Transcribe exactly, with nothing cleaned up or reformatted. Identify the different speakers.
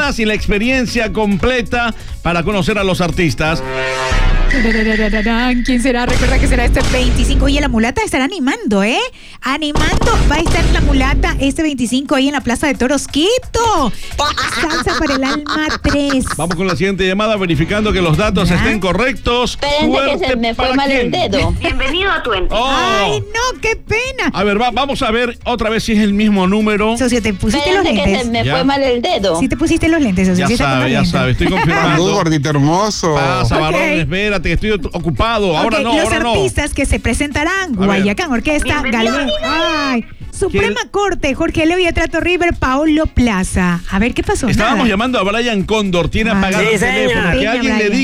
Speaker 1: entradas y la experiencia completa para conocer a los artistas.
Speaker 2: ¿Quién será? Recuerda que será este veinticinco. Oye, la mulata estará animando, ¿eh? Animando. Va a estar la mulata este veinticinco ahí en la Plaza de Toros, Quito. Salsa para el alma tres.
Speaker 1: Vamos con la siguiente llamada, verificando que los datos
Speaker 2: ¿Ya?
Speaker 1: estén correctos.
Speaker 3: Esperen que se me fue mal el dedo.
Speaker 4: Bienvenido a tu ente.
Speaker 1: Oh.
Speaker 2: Ay, no, qué pena.
Speaker 1: A ver, va, vamos a ver otra vez si es el mismo número.
Speaker 2: Socio, ¿te pusiste los
Speaker 3: Esperen que se
Speaker 2: lentes?
Speaker 3: me
Speaker 1: Ya.
Speaker 3: fue mal el dedo.
Speaker 2: Sí te pusiste los lentes, socio.
Speaker 1: Ya
Speaker 2: Sí está
Speaker 1: sabe, ya
Speaker 2: viendo.
Speaker 1: sabe, estoy
Speaker 5: Salud,
Speaker 1: confirmando.
Speaker 5: gordito hermoso.
Speaker 1: Pasa, varón,
Speaker 2: Ok.
Speaker 1: espérate, que estoy ocupado. Ahora
Speaker 2: Ok,
Speaker 1: no,
Speaker 2: los
Speaker 1: ahora no.
Speaker 2: artistas que se presentarán:
Speaker 1: ver.
Speaker 2: Guayacán Orquesta,
Speaker 4: Bienvenido.
Speaker 2: Galé. Ay, Suprema
Speaker 1: ¿Quién?
Speaker 2: Corte, Jorge Leo y Atrato River, Paolo Plaza. A ver, ¿qué pasó?
Speaker 1: Estábamos
Speaker 2: Nada.
Speaker 1: llamando a Brian Cóndor, tiene
Speaker 2: Ah,
Speaker 1: apagado
Speaker 6: sí,
Speaker 1: el teléfono.
Speaker 6: señor.
Speaker 1: Que
Speaker 2: Venga,
Speaker 1: alguien le
Speaker 2: Brian.
Speaker 1: diga